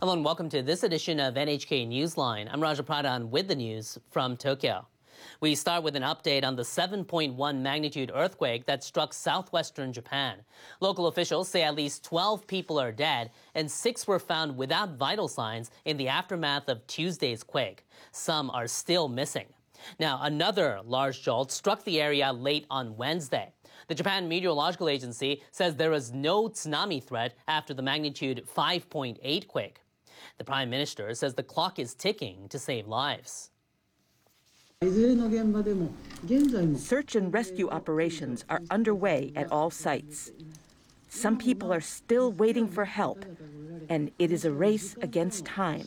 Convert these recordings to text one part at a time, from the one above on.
Hello and welcome to this edition of NHK Newsline. I'm Raja Pradhan with the news from Tokyo. We start with an update on the 7.1 magnitude earthquake that struck southwestern Japan. Local officials say at least 12 people are dead and 6 were found without vital signs in the aftermath of Tuesday's quake. Some are still missing. Now, another large jolt struck the area late on Wednesday. The Japan Meteorological Agency says there is no tsunami threat after the magnitude 5.8 quake. The Prime Minister says the clock is ticking to save lives. Search and rescue operations are underway at all sites. Some people are still waiting for help, and it is a race against time.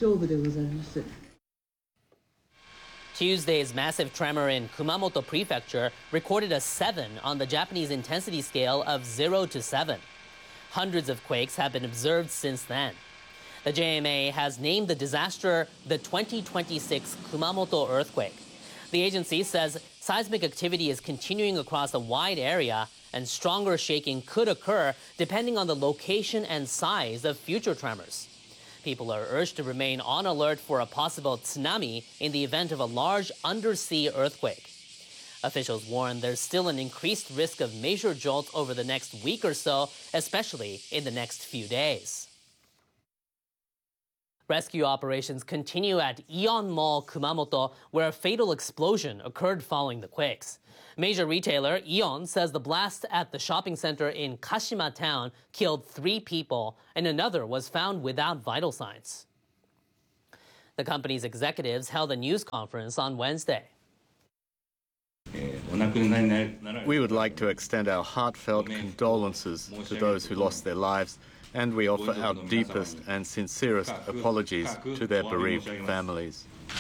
Tuesday's massive tremor in Kumamoto Prefecture recorded a 7 on the Japanese intensity scale of 0 to 7. Hundreds of quakes have been observed since then. The JMA has named the disaster the 2026 Kumamoto earthquake. The agency says seismic activity is continuing across a wide area and stronger shaking could occur depending on the location and size of future tremors. People are urged to remain on alert for a possible tsunami in the event of a large undersea earthquake. Officials warn there's still an increased risk of major jolts over the next week or so, especially in the next few days. Rescue operations continue at Aeon Mall, Kumamoto, where a fatal explosion occurred following the quakes. Major retailer Aeon says the blast at the shopping center in Kashima town killed 3 people, and another was found without vital signs. The company's executives held a news conference on Wednesday. We would like to extend our heartfelt condolences to those who lost their lives, and we offer our deepest and sincerest apologies to their bereaved families.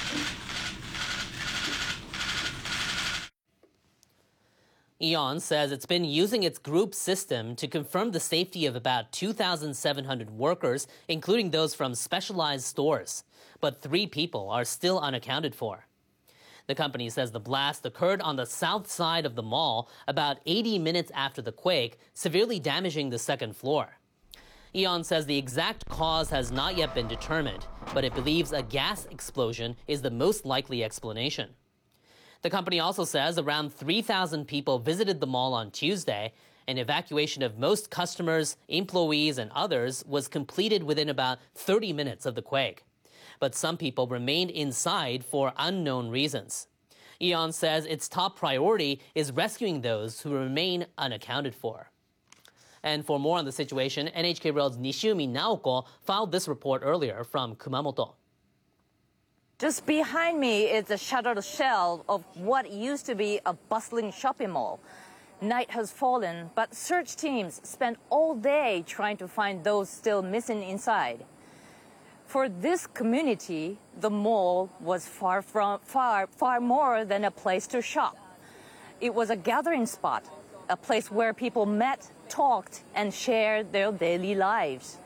Aeon says it's been using its group system to confirm the safety of about 2,700 workers, including those from specialized stores. But 3 people are still unaccounted for. The company says the blast occurred on the south side of the mall about 80 minutes after the quake, severely damaging the second floor. Aeon says the exact cause has not yet been determined, but it believes a gas explosion is the most likely explanation. The company also says around 3,000 people visited the mall on Tuesday, and evacuation of most customers, employees, and others was completed within about 30 minutes of the quake. But some people remained inside for unknown reasons. Aeon says its top priority is rescuing those who remain unaccounted for. And for more on the situation, NHK World's Nishiumi Naoko filed this report earlier from Kumamoto. Just behind me is a shattered shell of what used to be a bustling shopping mall. Night has fallen, but search teams spent all day trying to find those still missing inside. For this community, the mall was far more than a place to shop. It was a gathering spot, a place where people met, talked, and shared their daily lives.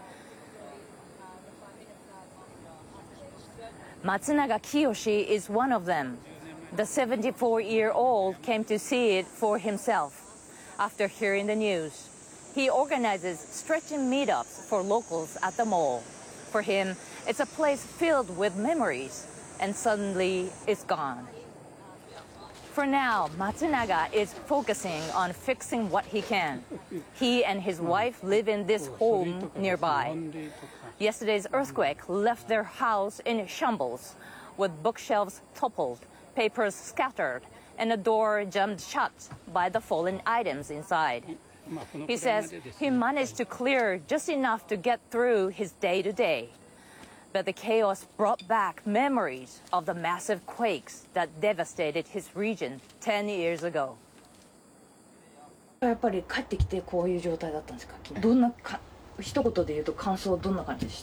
Matsunaga Kiyoshi is one of them. The 74-year-old came to see it for himself after hearing the news. He organizes stretching meetups for locals at the mall. For him, it's a place filled with memories, and suddenly it's gone. For now, Matsunaga is focusing on fixing what he can. He and his wife live in this home nearby. Yesterday's earthquake left their house in shambles, with bookshelves toppled, papers scattered, and a door jammed shut by the fallen items inside. He says he managed to clear just enough to get through his day-to-day. But the chaos brought back memories of the massive quakes that devastated his region 10 years ago. やっぱり帰ってきてこういう状態だったんですか。どんなか一言で言うと感想どんな感じでした。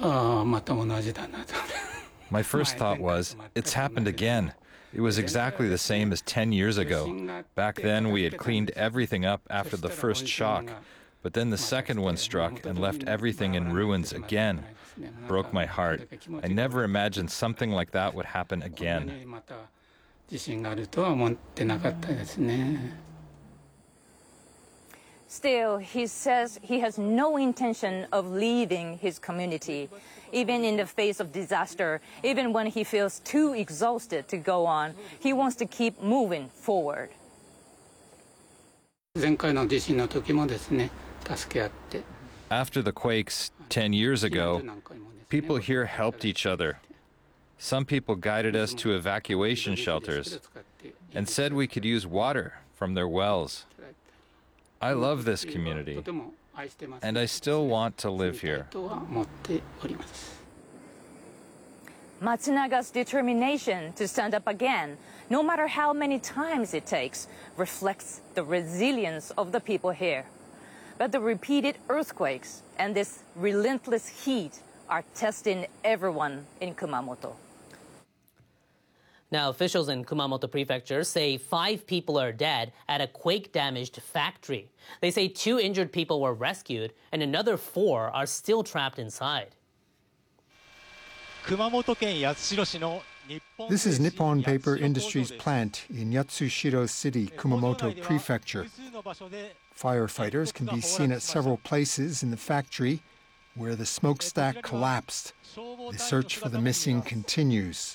また同じだなと。 My first thought was, it's happened again. It was exactly the same as 10 years ago. Back then, we had cleaned everything up after the first shock. But then the second one struck and left everything in ruins again. Broke my heart. I never imagined something like that would happen again. Still, he says he has no intention of leaving his community, even in the face of disaster, even when he feels too exhausted to go on. He wants to keep moving forward. 前回の地震の時もですね、助け合って。 After the quakes 10 years ago, people here helped each other. Some people guided us to evacuation shelters and said we could use water from their wells. I love this community, and I still want to live here. Matsunaga's determination to stand up again, no matter how many times it takes, reflects the resilience of the people here. But the repeated earthquakes and this relentless heat are testing everyone in Kumamoto. Now, officials in Kumamoto Prefecture say 5 people are dead at a quake-damaged factory. They say 2 injured people were rescued and another 4 are still trapped inside. This is Nippon Paper Industries plant in Yatsushiro City, Kumamoto Prefecture. Firefighters can be seen at several places in the factory where the smokestack collapsed. The search for the missing continues.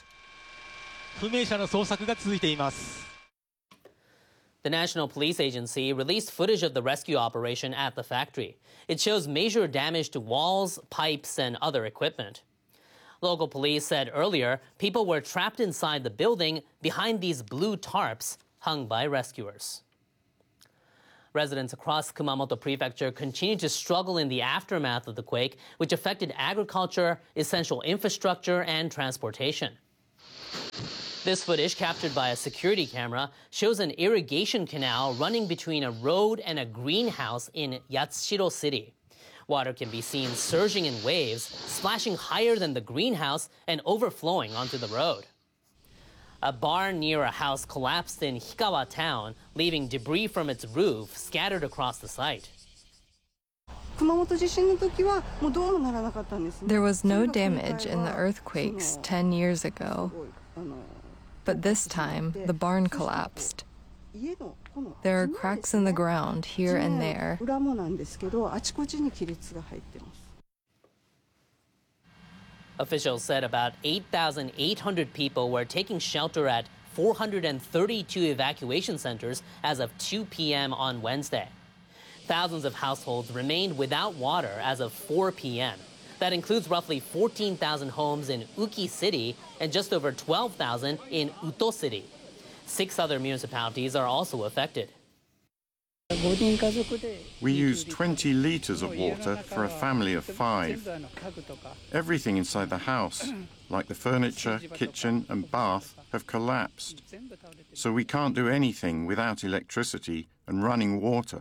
The National Police Agency released footage of the rescue operation at the factory. It shows major damage to walls, pipes, and other equipment. Local police said earlier people were trapped inside the building behind these blue tarps hung by rescuers. Residents across Kumamoto Prefecture continue to struggle in the aftermath of the quake, which affected agriculture, essential infrastructure, and transportation. This footage, captured by a security camera, shows an irrigation canal running between a road and a greenhouse in Yatsushiro City. Water can be seen surging in waves, splashing higher than the greenhouse and overflowing onto the road. A barn near a house collapsed in Hikawa town, leaving debris from its roof scattered across the site. There was no damage in the earthquakes 10 years ago, but this time the barn collapsed. There are cracks in the ground here and there. Officials said about 8,800 people were taking shelter at 432 evacuation centers as of 2 p.m. on Wednesday. Thousands of households remained without water as of 4 p.m. That includes roughly 14,000 homes in Uki City and just over 12,000 in Uto City. 6 other municipalities are also affected. We use 20 litres of water for a family of 5. Everything inside the house, like the furniture, kitchen and bath, have collapsed. So we can't do anything without electricity and running water.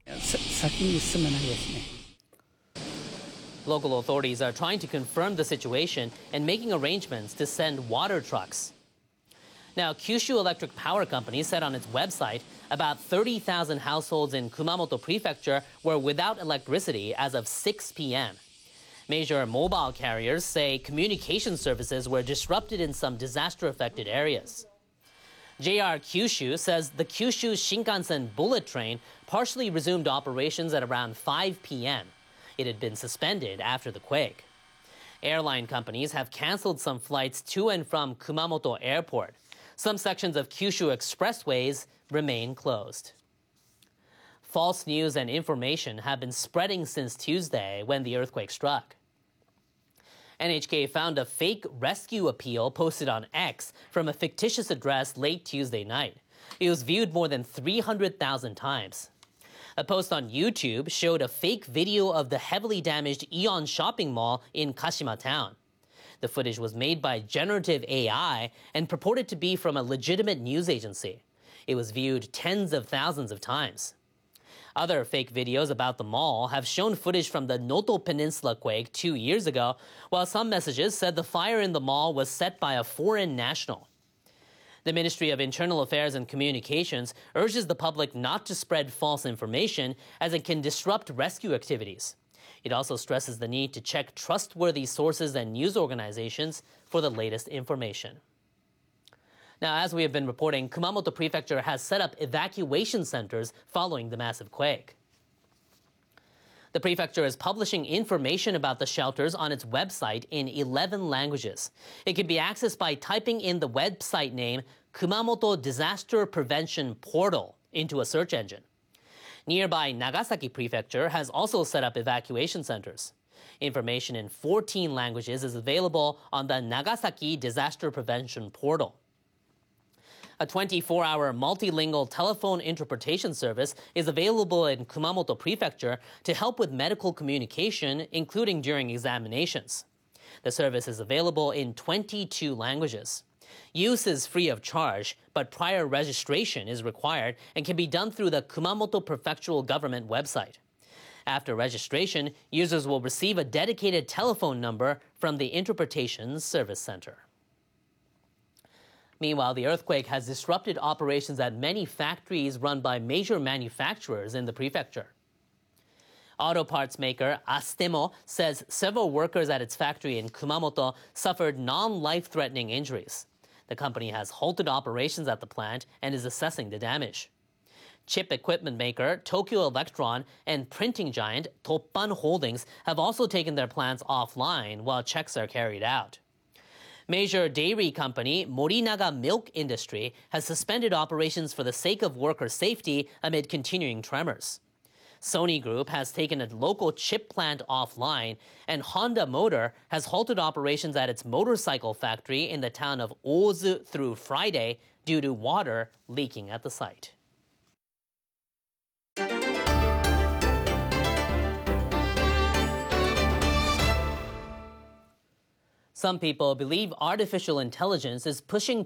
Local authorities are trying to confirm the situation and making arrangements to send water trucks. Now, Kyushu Electric Power Company said on its website about 30,000 households in Kumamoto Prefecture were without electricity as of 6 p.m. Major mobile carriers say communication services were disrupted in some disaster-affected areas. JR Kyushu says the Kyushu Shinkansen bullet train partially resumed operations at around 5 p.m. It had been suspended after the quake. Airline companies have canceled some flights to and from Kumamoto Airport. Some sections of Kyushu expressways remain closed. False news and information have been spreading since Tuesday when the earthquake struck. NHK found a fake rescue appeal posted on X from a fictitious address late Tuesday night. It was viewed more than 300,000 times. A post on YouTube showed a fake video of the heavily damaged Aeon shopping mall in Kashima town. The footage was made by generative AI and purported to be from a legitimate news agency. It was viewed tens of thousands of times. Other fake videos about the mall have shown footage from the Noto Peninsula quake 2 years ago, while some messages said the fire in the mall was set by a foreign national. The Ministry of Internal Affairs and Communications urges the public not to spread false information as it can disrupt rescue activities. It also stresses the need to check trustworthy sources and news organizations for the latest information. Now, as we have been reporting, Kumamoto Prefecture has set up evacuation centers following the massive quake. The prefecture is publishing information about the shelters on its website in 11 languages. It can be accessed by typing in the website name Kumamoto Disaster Prevention Portal into a search engine. Nearby Nagasaki Prefecture has also set up evacuation centers. Information in 14 languages is available on the Nagasaki Disaster Prevention Portal. A 24-hour multilingual telephone interpretation service is available in Kumamoto Prefecture to help with medical communication, including during examinations. The service is available in 22 languages. Use is free of charge, but prior registration is required and can be done through the Kumamoto Prefectural Government website. After registration, users will receive a dedicated telephone number from the Interpretation Service Center. Meanwhile, the earthquake has disrupted operations at many factories run by major manufacturers in the prefecture. Auto parts maker Astemo says several workers at its factory in Kumamoto suffered non-life-threatening injuries. The company has halted operations at the plant and is assessing the damage. Chip equipment maker Tokyo Electron and printing giant Toppan Holdings have also taken their plants offline while checks are carried out. Major dairy company Morinaga Milk Industry has suspended operations for the sake of worker safety amid continuing tremors. Sony Group has taken a local chip plant offline, and Honda Motor has halted operations at its motorcycle factory in the town of Ozu through Friday due to water leaking at the site. Some people believe artificial intelligence is pushing